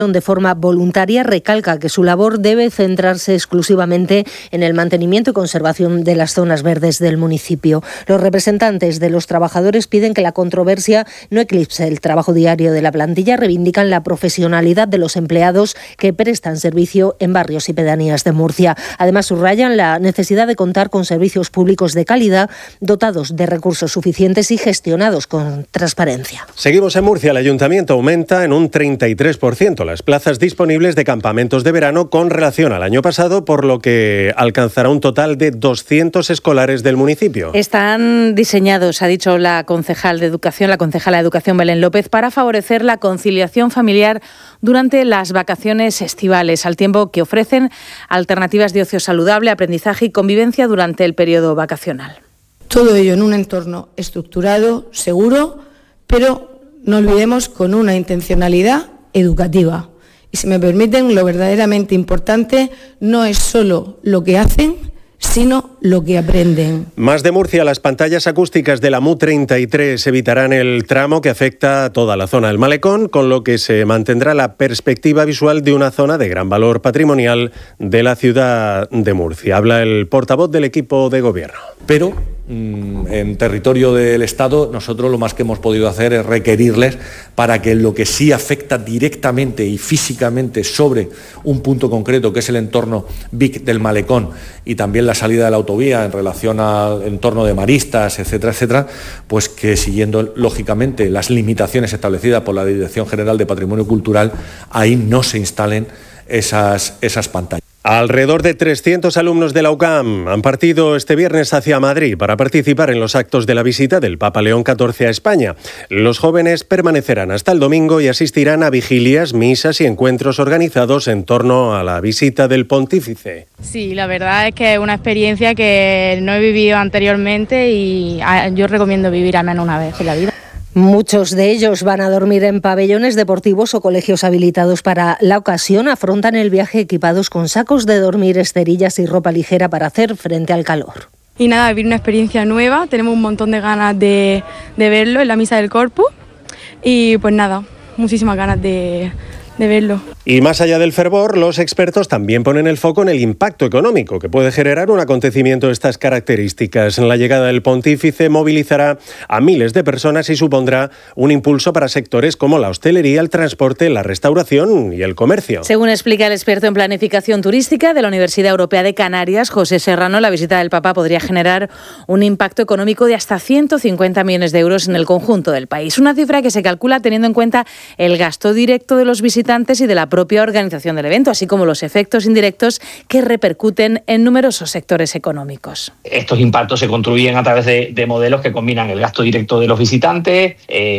de forma voluntaria, recalca que su labor debe centrarse exclusivamente en el mantenimiento y conservación de las zonas verdes del municipio. Los representantes de los trabajadores piden que la controversia no eclipse el trabajo diario de la plantilla, reivindican la profesionalidad de los empleados que prestan servicio en barrios y pedanías de Murcia. Además, subrayan la necesidad de contar con servicios públicos de calidad, dotados de recursos suficientes y gestionados con transparencia. Seguimos en Murcia. El ayuntamiento aumenta en un 33% las plazas disponibles de campamentos de verano con relación al año pasado, por lo que alcanzará un total de 200 escolares del municipio. Están diseñados, ha dicho la concejala de Educación Belén López, para favorecer la conciliación familiar durante las vacaciones estivales, al tiempo que ofrecen alternativas de ocio saludable, aprendizaje y convivencia durante el periodo vacacional. Todo ello en un entorno estructurado, seguro, pero no olvidemos con una intencionalidad educativa. Y si me permiten, lo verdaderamente importante no es solo lo que hacen, sino lo que aprenden. Más de Murcia. Las pantallas acústicas de la MU33 evitarán el tramo que afecta a toda la zona del Malecón, con lo que se mantendrá la perspectiva visual de una zona de gran valor patrimonial de la ciudad de Murcia. Habla el portavoz del equipo de gobierno. Pero en territorio del Estado, nosotros lo más que hemos podido hacer es requerirles para que lo que sí afecta directamente y físicamente sobre un punto concreto, que es el entorno Vic del Malecón y también la salida de la autovía en relación al entorno de Maristas, etcétera, etcétera, pues que siguiendo lógicamente las limitaciones establecidas por la Dirección General de Patrimonio Cultural, ahí no se instalen esas pantallas. Alrededor de 300 alumnos de la UCAM han partido este viernes hacia Madrid para participar en los actos de la visita del Papa León XIV a España. Los jóvenes permanecerán hasta el domingo y asistirán a vigilias, misas y encuentros organizados en torno a la visita del pontífice. Sí, la verdad es que es una experiencia que no he vivido anteriormente y yo recomiendo vivir al menos una vez en la vida. Muchos de ellos van a dormir en pabellones deportivos o colegios habilitados para la ocasión. Afrontan el viaje equipados con sacos de dormir, esterillas y ropa ligera para hacer frente al calor. Y nada, vivir una experiencia nueva. Tenemos un montón de ganas de verlo en la misa del Corpus. Y pues nada, muchísimas ganas de verlo. Y más allá del fervor, los expertos también ponen el foco en el impacto económico que puede generar un acontecimiento de estas características. La llegada del pontífice movilizará a miles de personas y supondrá un impulso para sectores como la hostelería, el transporte, la restauración y el comercio. Según explica el experto en planificación turística de la Universidad Europea de Canarias, José Serrano, la visita del Papa podría generar un impacto económico de hasta 150 millones de euros en el conjunto del país. Una cifra que se calcula teniendo en cuenta el gasto directo de los visitantes y de la propia organización del evento, así como los efectos indirectos que repercuten en numerosos sectores económicos. Estos impactos se construyen a través de modelos que combinan el gasto directo de los visitantes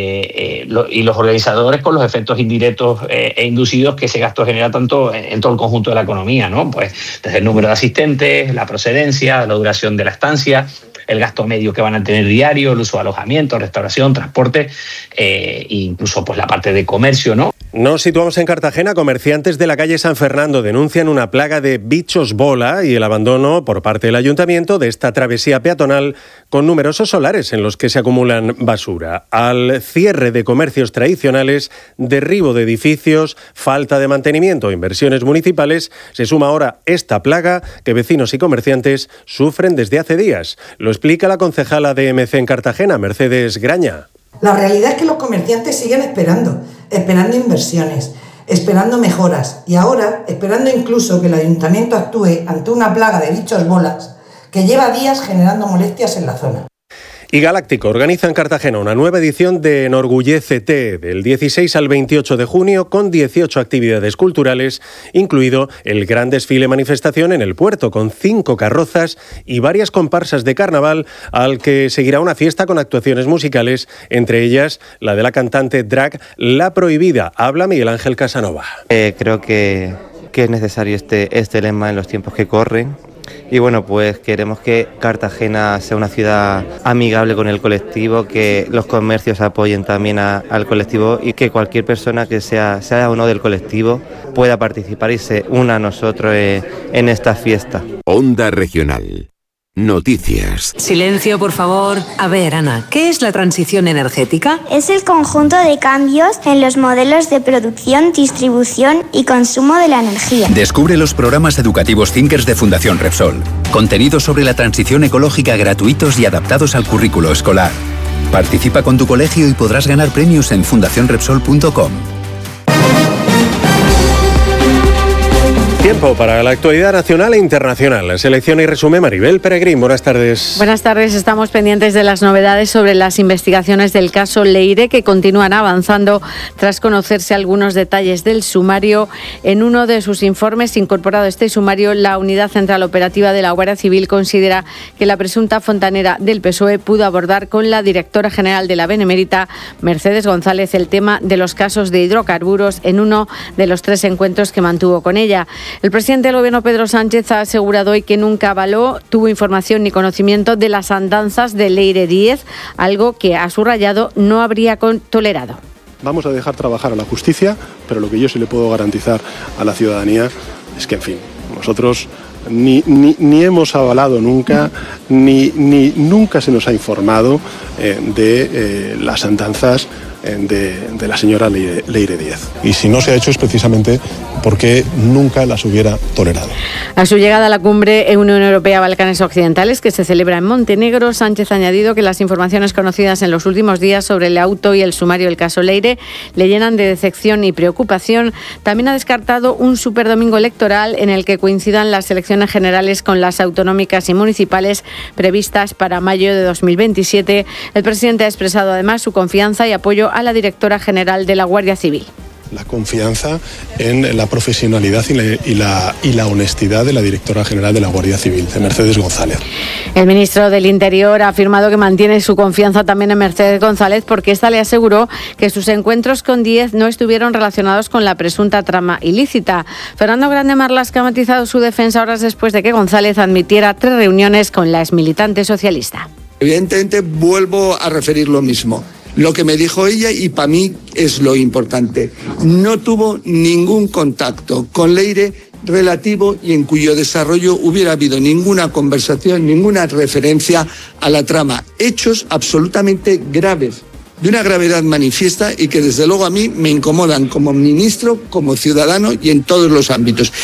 y los organizadores con los efectos indirectos e inducidos que ese gasto genera tanto en todo el conjunto de la economía, ¿no? Pues desde el número de asistentes, la procedencia, la duración de la estancia, el gasto medio que van a tener diario, el uso de alojamiento, restauración, transporte e incluso pues la parte de comercio, ¿no? Nos situamos en Cartagena. Comerciantes de la calle San Fernando denuncian una plaga de bichos bola y el abandono por parte del ayuntamiento de esta travesía peatonal con numerosos solares en los que se acumulan basura. Al cierre de comercios tradicionales, derribo de edificios, falta de mantenimiento e inversiones municipales, se suma ahora esta plaga que vecinos y comerciantes sufren desde hace días. Lo explica la concejala de EMC en Cartagena, Mercedes Graña. La realidad es que los comerciantes siguen esperando inversiones, esperando mejoras y ahora esperando incluso que el ayuntamiento actúe ante una plaga de bichos bolas que lleva días generando molestias en la zona. Y Galáctico organiza en Cartagena una nueva edición de Enorgullécete del 16 al 28 de junio con 18 actividades culturales, incluido el gran desfile manifestación en el puerto con 5 carrozas y varias comparsas de carnaval, al que seguirá una fiesta con actuaciones musicales, entre ellas la de la cantante drag La Prohibida. Habla Miguel Ángel Casanova. Creo que es necesario este lema en los tiempos que corren. Y bueno, pues queremos que Cartagena sea una ciudad amigable con el colectivo, que los comercios apoyen también al colectivo y que cualquier persona que sea o no del colectivo pueda participar y se una a nosotros en esta fiesta. Onda Regional. Noticias. Silencio, por favor. A ver, Ana, ¿qué es la transición energética? Es el conjunto de cambios en los modelos de producción, distribución y consumo de la energía. Descubre los programas educativos Thinkers de Fundación Repsol. Contenidos sobre la transición ecológica gratuitos y adaptados al currículo escolar. Participa con tu colegio y podrás ganar premios en fundacionrepsol.com. Tiempo para la actualidad nacional e internacional. Selecciona y resume Maribel Peregrín. Buenas tardes. Buenas tardes. Estamos pendientes de las novedades sobre las investigaciones del caso Leire, que continúan avanzando tras conocerse algunos detalles del sumario. En uno de sus informes incorporado a este sumario, la Unidad Central Operativa de la Guardia Civil considera que la presunta fontanera del PSOE pudo abordar con la directora general de la Benemérita, Mercedes González, el tema de los casos de hidrocarburos en uno de los 3 encuentros que mantuvo con ella. El presidente del Gobierno, Pedro Sánchez, ha asegurado hoy que nunca avaló, tuvo información ni conocimiento de las andanzas de Leire Díez, algo que, ha subrayado, no habría tolerado. Vamos a dejar trabajar a la justicia, pero lo que yo sí le puedo garantizar a la ciudadanía es que, en fin, nosotros ni hemos avalado nunca, ni nunca se nos ha informado de las andanzas de la señora Leire Díez. Y si no se ha hecho es precisamente porque nunca las hubiera tolerado. A su llegada a la cumbre Unión Europea-Balcanes Occidentales, que se celebra en Montenegro, Sánchez ha añadido que las informaciones conocidas en los últimos días sobre el auto y el sumario del caso Leire le llenan de decepción y preocupación. También ha descartado un superdomingo electoral en el que coincidan las elecciones generales con las autonómicas y municipales previstas para mayo de 2027. El presidente ha expresado además su confianza y apoyo a la directora general de la Guardia Civil. La confianza en la profesionalidad y la honestidad de la directora general de la Guardia Civil, de Mercedes González. El ministro del Interior ha afirmado que mantiene su confianza también en Mercedes González porque ésta le aseguró que sus encuentros con Díez no estuvieron relacionados con la presunta trama ilícita. Fernando Grande Marlaska ha matizado su defensa horas después de que González admitiera 3 reuniones con la exmilitante socialista. Evidentemente vuelvo a referir lo mismo. Lo que me dijo ella, y para mí es lo importante, no tuvo ningún contacto con Leire relativo y en cuyo desarrollo hubiera habido ninguna conversación, ninguna referencia a la trama. Hechos absolutamente graves, de una gravedad manifiesta y que desde luego a mí me incomodan como ministro, como ciudadano y en todos los ámbitos.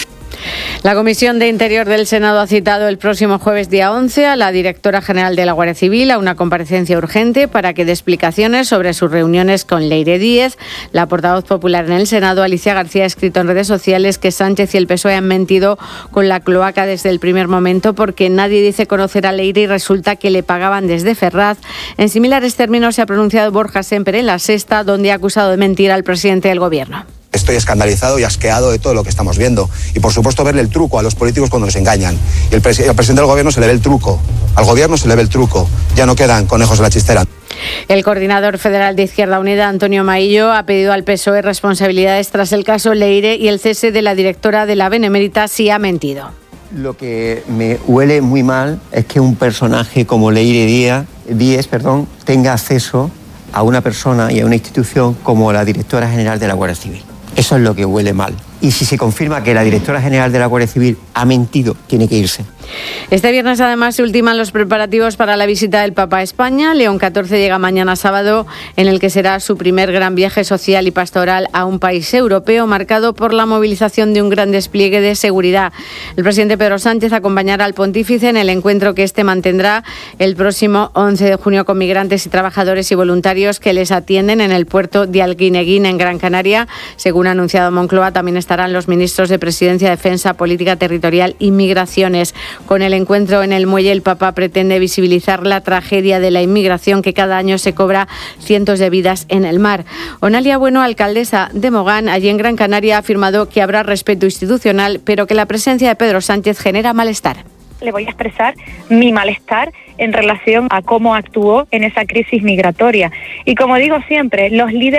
La Comisión de Interior del Senado ha citado el próximo jueves día 11 a la directora general de la Guardia Civil a una comparecencia urgente para que dé explicaciones sobre sus reuniones con Leire Díez. La portavoz popular en el Senado, Alicia García, ha escrito en redes sociales que Sánchez y el PSOE han mentido con la cloaca desde el primer momento porque nadie dice conocer a Leire y resulta que le pagaban desde Ferraz. En similares términos se ha pronunciado Borja Semper en La Sexta, donde ha acusado de mentir al presidente del Gobierno. Estoy escandalizado y asqueado de todo lo que estamos viendo. Y por supuesto verle el truco a los políticos cuando les engañan. Y al presidente del Gobierno se le ve el truco. Al Gobierno se le ve el truco. Ya no quedan conejos en la chistera. El coordinador federal de Izquierda Unida, Antonio Maillo, ha pedido al PSOE responsabilidades tras el caso Leire y el cese de la directora de la Benemérita si ha mentido. Lo que me huele muy mal es que un personaje como Leire Díez tenga acceso a una persona y a una institución como la directora general de la Guardia Civil. Eso es lo que huele mal. Y si se confirma que la directora general de la Guardia Civil ha mentido, tiene que irse. Este viernes, además, se ultiman los preparativos para la visita del Papa a España. León XIV llega mañana sábado, en el que será su primer gran viaje social y pastoral a un país europeo, marcado por la movilización de un gran despliegue de seguridad. El presidente Pedro Sánchez acompañará al pontífice en el encuentro que este mantendrá el próximo 11 de junio con migrantes y trabajadores y voluntarios que les atienden en el puerto de Alguineguín, en Gran Canaria. Según ha anunciado Moncloa, también estarán los ministros de Presidencia, Defensa, Política Territorial y Migraciones. Con el encuentro en el muelle, el Papa pretende visibilizar la tragedia de la inmigración que cada año se cobra cientos de vidas en el mar. Onalia Bueno, alcaldesa de Mogán, allí en Gran Canaria, ha afirmado que habrá respeto institucional, pero que la presencia de Pedro Sánchez genera malestar. Le voy a expresar mi malestar en relación a cómo actuó en esa crisis migratoria. Y como digo siempre,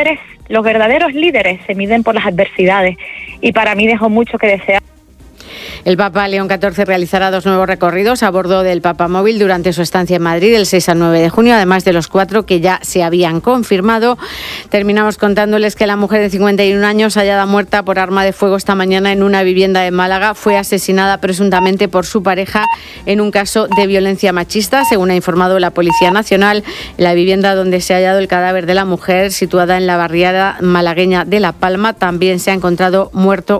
los verdaderos líderes se miden por las adversidades y para mí dejó mucho que desear. El Papa León XIV realizará 2 nuevos recorridos a bordo del Papamóvil durante su estancia en Madrid del 6 al 9 de junio, además de los 4 que ya se habían confirmado. Terminamos contándoles que la mujer de 51 años, hallada muerta por arma de fuego esta mañana en una vivienda de Málaga, fue asesinada presuntamente por su pareja en un caso de violencia machista, según ha informado la Policía Nacional. La vivienda donde se ha hallado el cadáver de la mujer, situada en la barriada malagueña de La Palma, también se ha encontrado muerto